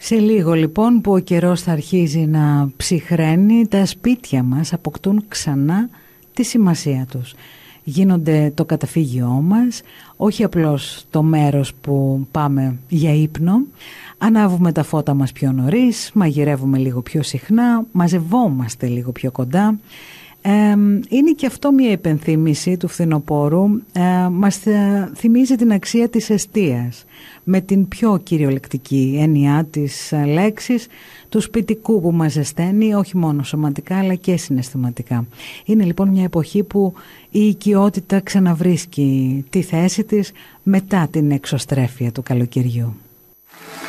Σε λίγο λοιπόν που ο καιρός θα αρχίζει να ψυχραίνει, τα σπίτια μας αποκτούν ξανά τη σημασία τους. Γίνονται το καταφύγιό μας, όχι απλώς το μέρος που πάμε για ύπνο. Ανάβουμε τα φώτα μας πιο νωρίς, μαγειρεύουμε λίγο πιο συχνά, μαζευόμαστε λίγο πιο κοντά. Είναι και αυτό μια υπενθύμηση του φθινοπόρου, μας θυμίζει την αξία της εστίας με την πιο κυριολεκτική έννοιά της λέξης, του σπιτικού που μας ζεσταίνει όχι μόνο σωματικά αλλά και συναισθηματικά. Είναι λοιπόν μια εποχή που η οικειότητα ξαναβρίσκει τη θέση της μετά την εξωστρέφεια του καλοκαιριού.